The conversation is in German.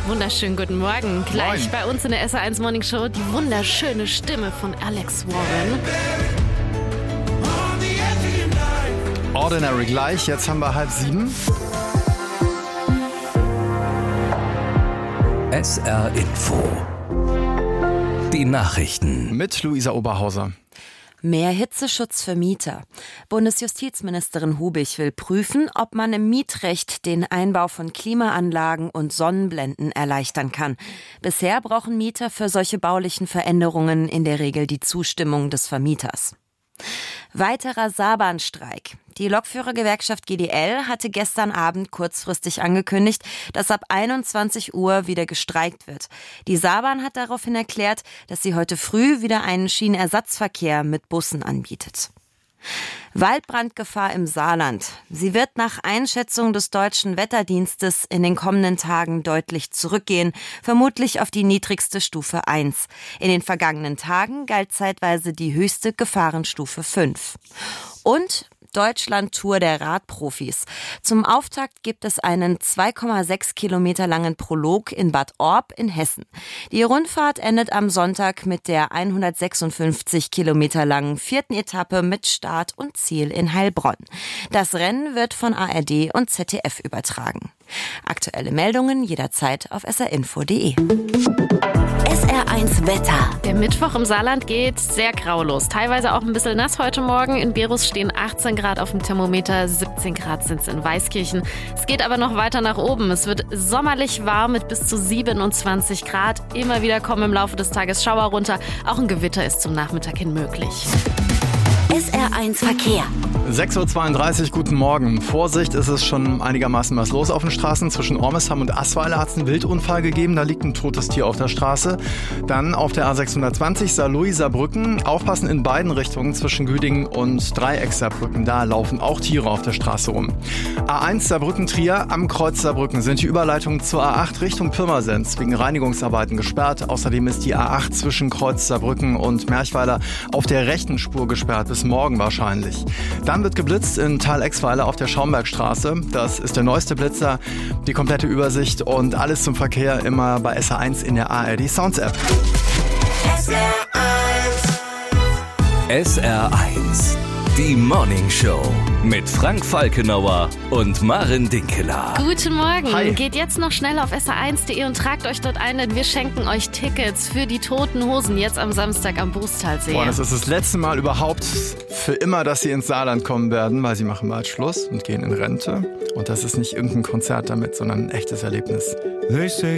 Wunderschönen guten Morgen. Gleich bei uns in der SR1 Morning Show die wunderschöne Stimme von Alex Warren. Ordinary gleich, jetzt haben wir 6:30. SR Info. Die Nachrichten. Mit Luisa Oberhauser. Mehr Hitzeschutz für Mieter. Bundesjustizministerin Hubig will prüfen, ob man im Mietrecht den Einbau von Klimaanlagen und Sonnenblenden erleichtern kann. Bisher brauchen Mieter für solche baulichen Veränderungen in der Regel die Zustimmung des Vermieters. Weiterer Saarbahnstreik. Die Lokführergewerkschaft GDL hatte gestern Abend kurzfristig angekündigt, dass ab 21 Uhr wieder gestreikt wird. Die Saarbahn hat daraufhin erklärt, dass sie heute früh wieder einen Schienenersatzverkehr mit Bussen anbietet. Waldbrandgefahr im Saarland. Sie wird nach Einschätzung des Deutschen Wetterdienstes in den kommenden Tagen deutlich zurückgehen, vermutlich auf die niedrigste Stufe 1. In den vergangenen Tagen galt zeitweise die höchste Gefahrenstufe 5. Und Deutschland-Tour der Radprofis. Zum Auftakt gibt es einen 2,6 Kilometer langen Prolog in Bad Orb in Hessen. Die Rundfahrt endet am Sonntag mit der 156 Kilometer langen 4. Etappe mit Start und Ziel in Heilbronn. Das Rennen wird von ARD und ZDF übertragen. Aktuelle Meldungen jederzeit auf srinfo.de. SR1 Wetter. Der Mittwoch im Saarland geht sehr grau los. Teilweise auch ein bisschen nass heute Morgen. In Berus stehen 18 Grad auf dem Thermometer, 17 Grad sind es in Weißkirchen. Es geht aber noch weiter nach oben. Es wird sommerlich warm mit bis zu 27 Grad. Immer wieder kommen im Laufe des Tages Schauer runter. Auch ein Gewitter ist zum Nachmittag hin möglich. SR1 Verkehr. 6:32 Uhr, guten Morgen. Vorsicht, ist es schon einigermaßen was los auf den Straßen. Zwischen Ormesham und Assweiler hat es einen Wildunfall gegeben. Da liegt ein totes Tier auf der Straße. Dann auf der A620 Saarlouis-Saarbrücken. Aufpassen in beiden Richtungen zwischen Güdingen und Dreieck-Saarbrücken. Da laufen auch Tiere auf der Straße rum. A1 Saarbrücken-Trier am Kreuz Saarbrücken sind die Überleitungen zur A8 Richtung Pirmasens wegen Reinigungsarbeiten gesperrt. Außerdem ist die A8 zwischen Kreuz Saarbrücken und Merchweiler auf der rechten Spur gesperrt. Bis morgen wahrscheinlich. Dann wird geblitzt in Thalexweiler auf der Schaumbergstraße. Das ist der neueste Blitzer. Die komplette Übersicht und alles zum Verkehr immer bei SR1 in der ARD Sounds App. SR1. Die Morning Show mit Frank Falkenauer und Maren Dinkeler. Guten Morgen. Hi. Geht jetzt noch schnell auf sr1.de und tragt euch dort ein, denn wir schenken euch Tickets für die Toten Hosen jetzt am Samstag am Bußtalsee. Das ist das letzte Mal überhaupt für immer, dass sie ins Saarland kommen werden, weil sie machen bald Schluss und gehen in Rente. Und das ist nicht irgendein Konzert damit, sondern ein echtes Erlebnis.